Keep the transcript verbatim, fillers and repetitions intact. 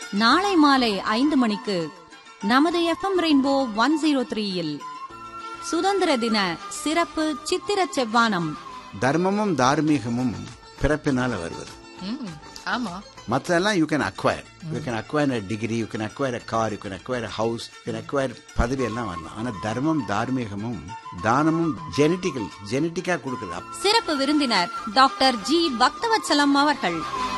நாளை மாலை ஐந்து மணிக்கு நமது எஃப்எம் ரெயின்போ ஒன் ஜீரோ த்ரீயில் சுதந்திர தின சிறப்பு சித்திர செவ்வானம். தர்மமும் தார்மீகமும் பிறப்பினால வருவது. மற்றெல்லாம் you can acquire you can acquire a degree, you can acquire a car, you can acquire a house, you can acquire பதவி எல்லாம் வரலாம். ஆனா தர்மம் தார்மீகமும் தானமும் ஜெனட்டிக்கல் ஜெனட்டிக்கா கொடுக்குது. சிறப்பு விருந்தினர் டாக்டர் ஜி பக்தவத்சலம் அவர்கள்.